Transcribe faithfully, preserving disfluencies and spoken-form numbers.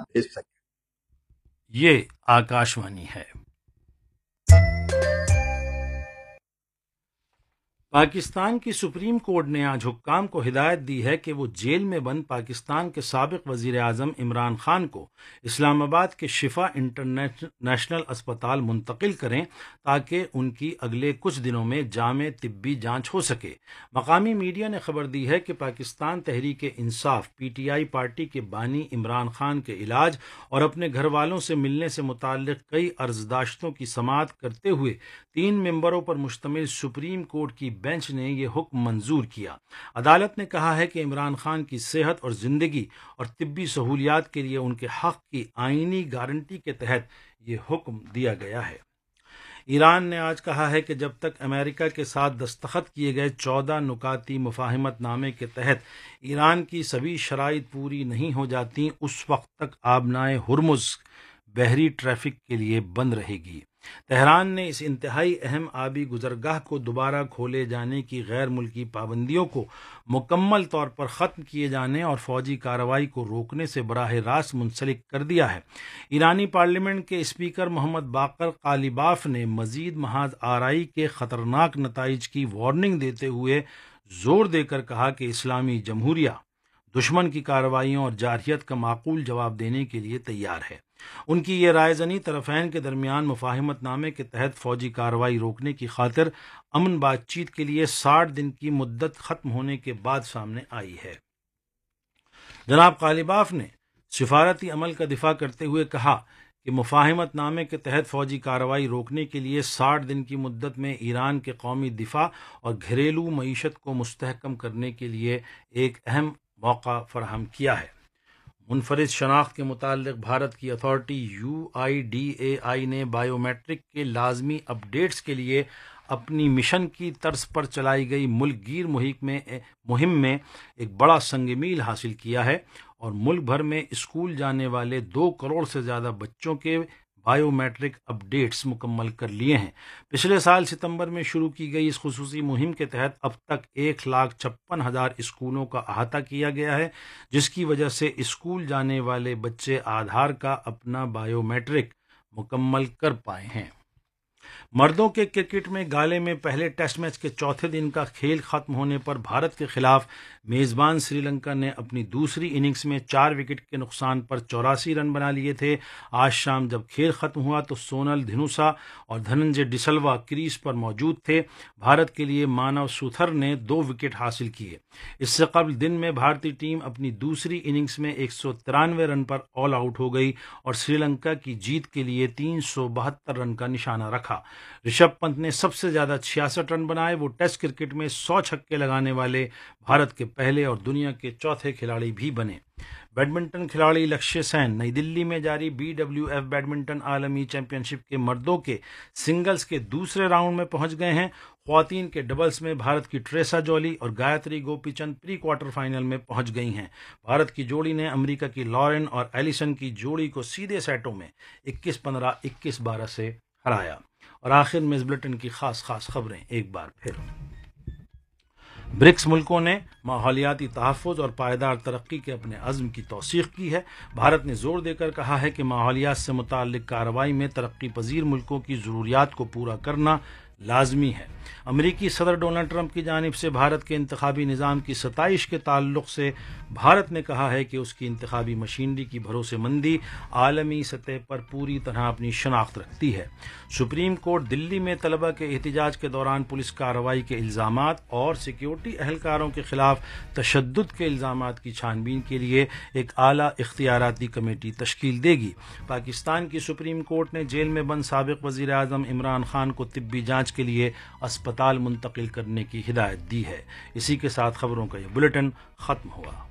بھیج سکیں۔ یہ آکاشوانی ہے۔ پاکستان کی سپریم کورٹ نے آج حکام کو ہدایت دی ہے کہ وہ جیل میں بند پاکستان کے سابق وزیر اعظم عمران خان کو اسلام آباد کے شفا انٹرنیشنل اسپتال منتقل کریں تاکہ ان کی اگلے کچھ دنوں میں جامع طبی جانچ ہو سکے۔ مقامی میڈیا نے خبر دی ہے کہ Pakistan Tehreek Insaf P T I party کے بانی عمران خان کے علاج اور اپنے گھر والوں سے ملنے سے متعلق کئی عرضداشتوں کی سماعت کرتے ہوئے تین ممبروں پر مشتمل سپریم کورٹ کی بینچ نے یہ حکم منظور کیا۔ عدالت نے کہا ہے کہ عمران خان کی صحت اور زندگی اور طبی سہولیات کے لیے ان کے حق کی آئینی گارنٹی کے تحت یہ حکم دیا گیا ہے۔ ایران نے آج کہا ہے کہ جب تک امریکہ کے ساتھ دستخط کیے گئے چودہ نکاتی مفاہمت نامے کے تحت ایران کی سبھی شرائط پوری نہیں ہو جاتی، اس وقت تک آبنائے ہرمز بحری ٹریفک کے لیے بند رہے گی۔ تہران نے اس انتہائی اہم آبی گزرگاہ کو دوبارہ کھولے جانے کی غیر ملکی پابندیوں کو مکمل طور پر ختم کیے جانے اور فوجی کارروائی کو روکنے سے براہ راست منسلک کر دیا ہے۔ ایرانی پارلیمنٹ کے اسپیکر محمد باقر قالیباف نے مزید محاذ آرائی کے خطرناک نتائج کی وارننگ دیتے ہوئے زور دے کر کہا کہ اسلامی جمہوریہ دشمن کی کارروائیوں اور جارحیت کا معقول جواب دینے کے لیے تیار ہے۔ ان کی یہ رائے زنی طرفین کے درمیان مفاہمت نامے کے تحت فوجی کارروائی روکنے کی خاطر امن بات چیت کے لیے ساٹھ دن کی مدت ختم ہونے کے بعد سامنے آئی ہے۔ جناب قالیباف نے سفارتی عمل کا دفاع کرتے ہوئے کہا کہ مفاہمت نامے کے تحت فوجی کارروائی روکنے کے لیے ساٹھ دن کی مدت میں ایران کے قومی دفاع اور گھریلو معیشت کو مستحکم کرنے کے لیے ایک اہم موقع فراہم کیا ہے۔ منفرد شناخت کے متعلق بھارت کی authority you I D A آئی نے بائیو میٹرک کے لازمی اپ ڈیٹس کے لیے اپنی مشن کی طرز پر چلائی گئی ملک گیر مہم میں ایک بڑا سنگ میل حاصل کیا ہے اور ملک بھر میں اسکول جانے والے دو کروڑ سے زیادہ بچوں کے بائیو میٹرک اپ ڈیٹس مکمل کر لیے ہیں۔ پچھلے سال ستمبر میں شروع کی گئی اس خصوصی مہم کے تحت اب تک ایک لاکھ چھپن ہزار اسکولوں کا احاطہ کیا گیا ہے، جس کی وجہ سے اسکول جانے والے بچے آدھار کا اپنا بائیو میٹرک مکمل کر پائے ہیں۔ مردوں کے کرکٹ میں گالے میں پہلے ٹیسٹ میچ کے چوتھے دن کا کھیل ختم ہونے پر بھارت کے خلاف میزبان سری لنکا نے اپنی دوسری اننگز میں چار وکٹ کے نقصان پر چوراسی رن بنا لیے تھے۔ آج شام جب کھیل ختم ہوا تو سونل دھنوسا اور دھننجے ڈسلوا کریز پر موجود تھے۔ بھارت کے لیے مانو سوتھر نے دو وکٹ حاصل کیے۔ اس سے قبل دن میں بھارتی ٹیم اپنی دوسری اننگز میں ایک سو ترانوے رن پر آل آؤٹ ہو گئی اور سری لنکا کی جیت کے لیے تین سو بہتر رن کا نشانہ رکھا۔ رشبھ پنت نے سب سے زیادہ چھیاسٹھ رن بنائے۔ وہ ٹیسٹ کرکٹ میں سو چھکے لگانے والے بھارت کے پہلے اور دنیا کے چوتھے کھلاڑی بھی بنے۔ بیڈمنٹن کھلاڑی لکشیہ سین نئی دلی میں جاری بی ڈبلیو ایف بیڈمنٹن عالمی چیمپئن شپ کے مردوں کے سنگلز کے دوسرے راؤنڈ میں پہنچ گئے ہیں۔ خواتین کے ڈبلز میں بھارت کی ٹریسا جولی اور گایتری گوپی چند پری کوارٹر فائنل میں پہنچ گئی ہیں۔ بھارت کی جوڑی نے امریکہ کی لارن اور ایلیسن کی جوڑی کو سیدھے سیٹوں میں اکیس پندرہ اکیس بارہ سے ہرایا۔ اور آخر میں اس بلٹن کی خاص خاص خبریں ایک بار پھر۔ برکس ملکوں نے ماحولیاتی تحفظ اور پائیدار ترقی کے اپنے عزم کی توثیق کی ہے۔ بھارت نے زور دے کر کہا ہے کہ ماحولیات سے متعلق کارروائی میں ترقی پذیر ملکوں کی ضروریات کو پورا کرنا لازمی ہے۔ امریکی صدر ڈونلڈ ٹرمپ کی جانب سے بھارت کے انتخابی نظام کی ستائش کے تعلق سے بھارت نے کہا ہے کہ اس کی انتخابی مشینری کی بھروسے مندی عالمی سطح پر پوری طرح اپنی شناخت رکھتی ہے۔ سپریم کورٹ دلی میں طلبہ کے احتجاج کے دوران پولیس کارروائی کے الزامات اور سیکیورٹی اہلکاروں کے خلاف تشدد کے الزامات کی چھان بین کے لیے ایک اعلیٰ اختیاراتی کمیٹی تشکیل دے گی۔ پاکستان کی سپریم کورٹ نے جیل میں بند سابق وزیر اعظم عمران خان کو طبی جانچ کے لیے اسپتال منتقل کرنے کی ہدایت دی ہے۔ اسی کے ساتھ خبروں کا یہ بلیٹن ختم ہوا۔